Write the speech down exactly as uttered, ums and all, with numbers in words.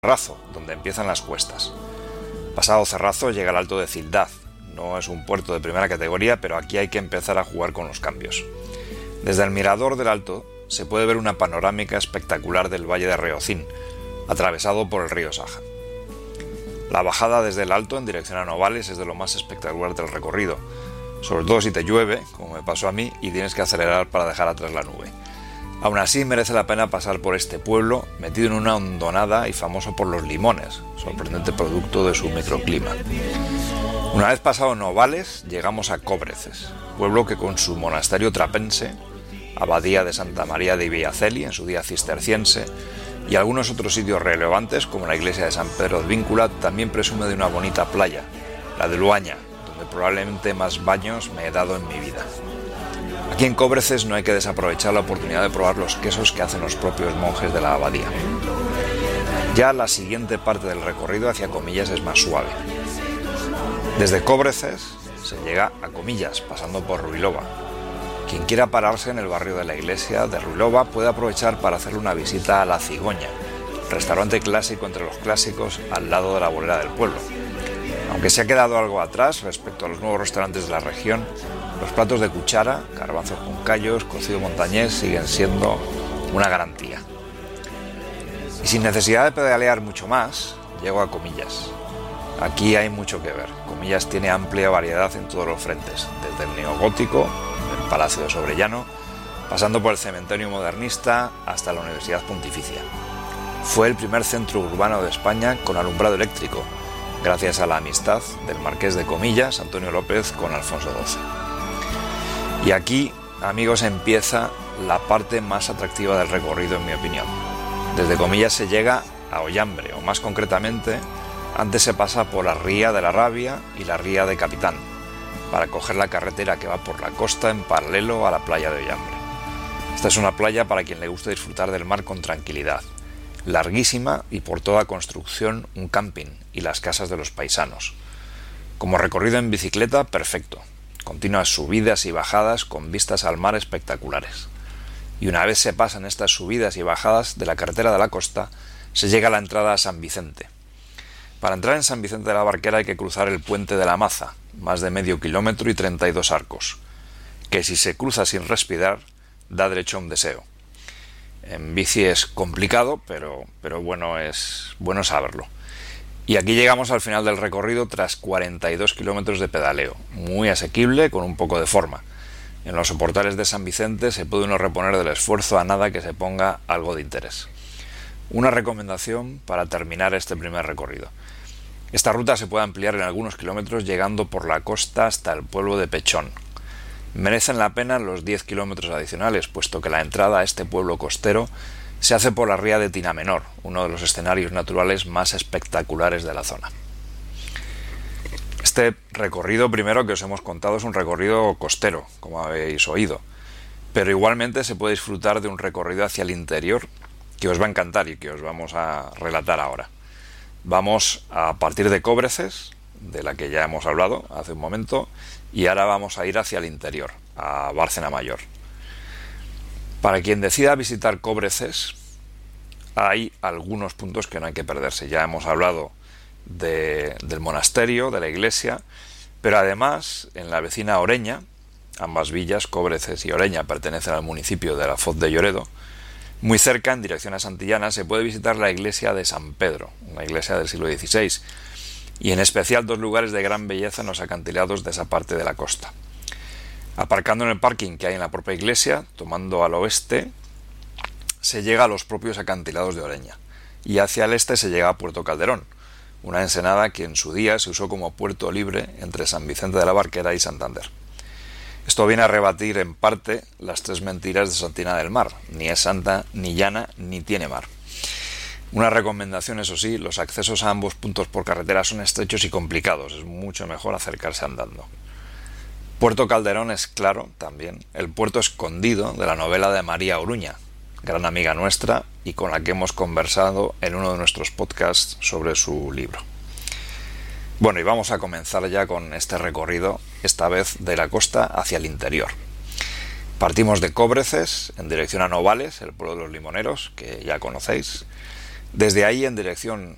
Cerrazo, donde empiezan las cuestas. Pasado Cerrazo llega el Alto de Cildaz. No es un puerto de primera categoría, pero aquí hay que empezar a jugar con los cambios. Desde el mirador del Alto se puede ver una panorámica espectacular del Valle de Reocín, atravesado por el río Saja. La bajada desde el Alto en dirección a Novales es de lo más espectacular del recorrido, sobre todo si te llueve, como me pasó a mí, y tienes que acelerar para dejar atrás la nube. Aún así merece la pena pasar por este pueblo, metido en una hondonada y famoso por los limones, sorprendente producto de su microclima. Una vez pasado Novales, llegamos a Cobreces, pueblo que con su monasterio trapense, abadía de Santa María de Villaceli, en su día cisterciense, y algunos otros sitios relevantes, como la iglesia de San Pedro de Víncula, también presume de una bonita playa, la de Luaña, donde probablemente más baños me he dado en mi vida. Aquí en Cobreces no hay que desaprovechar la oportunidad de probar los quesos que hacen los propios monjes de la abadía. Ya la siguiente parte del recorrido hacia Comillas es más suave. Desde Cobreces se llega a Comillas, pasando por Ruilova. Quien quiera pararse en el barrio de la iglesia de Ruilova puede aprovechar para hacerle una visita a La Cigoña, restaurante clásico entre los clásicos al lado de la bolera del pueblo. Aunque se ha quedado algo atrás respecto a los nuevos restaurantes de la región, los platos de cuchara, garbanzos con callos, cocido montañés siguen siendo una garantía. Y sin necesidad de pedalear mucho más, llego a Comillas. Aquí hay mucho que ver. Comillas tiene amplia variedad en todos los frentes, desde el neogótico, el Palacio de Sobrellano, pasando por el cementerio modernista hasta la Universidad Pontificia. Fue el primer centro urbano de España con alumbrado eléctrico, gracias a la amistad del marqués de Comillas, Antonio López, con Alfonso doce. Y aquí, amigos, empieza la parte más atractiva del recorrido, en mi opinión. Desde Comillas se llega a Ollambre, o más concretamente, antes se pasa por la Ría de la Rabia y la Ría de Capitán, para coger la carretera que va por la costa en paralelo a la playa de Ollambre. Esta es una playa para quien le guste disfrutar del mar con tranquilidad, larguísima y por toda construcción un camping y las casas de los paisanos. Como recorrido en bicicleta, perfecto. Continuas subidas y bajadas con vistas al mar espectaculares. Y una vez se pasan estas subidas y bajadas de la carretera de la costa, se llega a la entrada a San Vicente. Para entrar en San Vicente de la Barquera hay que cruzar el puente de la Maza, más de medio kilómetro y treinta y dos arcos, que si se cruza sin respirar, da derecho a un deseo. En bici es complicado, pero, pero bueno, es bueno saberlo. Y aquí llegamos al final del recorrido tras cuarenta y dos kilómetros de pedaleo, muy asequible con un poco de forma. En los soportales de San Vicente se puede uno reponer del esfuerzo a nada que se ponga algo de interés. Una recomendación para terminar este primer recorrido. Esta ruta se puede ampliar en algunos kilómetros llegando por la costa hasta el pueblo de Pechón. Merecen la pena los diez kilómetros adicionales, puesto que la entrada a este pueblo costero se hace por la ría de Tinamenor, uno de los escenarios naturales más espectaculares de la zona. Este recorrido primero que os hemos contado es un recorrido costero, como habéis oído, pero igualmente se puede disfrutar de un recorrido hacia el interior que os va a encantar y que os vamos a relatar ahora. Vamos a partir de Cobreces, de la que ya hemos hablado hace un momento, y ahora vamos a ir hacia el interior, a Bárcena Mayor. Para quien decida visitar Cobreces, hay algunos puntos que no hay que perderse. Ya hemos hablado de, del monasterio, de la iglesia, pero además en la vecina Oreña, ambas villas, Cobreces y Oreña, pertenecen al municipio de la Foz de Lloredo, muy cerca, en dirección a Santillana, se puede visitar la iglesia de San Pedro, una iglesia del siglo dieciséis, y en especial dos lugares de gran belleza en los acantilados de esa parte de la costa. Aparcando en el parking que hay en la propia iglesia, tomando al oeste, se llega a los propios acantilados de Oreña, y hacia el este se llega a Puerto Calderón, una ensenada que en su día se usó como puerto libre entre San Vicente de la Barquera y Santander. Esto viene a rebatir en parte las tres mentiras de Santina del Mar: ni es santa, ni llana, ni tiene mar. Una recomendación, eso sí, los accesos a ambos puntos por carretera son estrechos y complicados, es mucho mejor acercarse andando. Puerto Calderón es, claro, también el puerto escondido de la novela de María Oruña, gran amiga nuestra y con la que hemos conversado en uno de nuestros podcasts sobre su libro. Bueno, y vamos a comenzar ya con este recorrido, esta vez de la costa hacia el interior. Partimos de Cobreces en dirección a Novales, el pueblo de los limoneros, que ya conocéis. Desde ahí, en dirección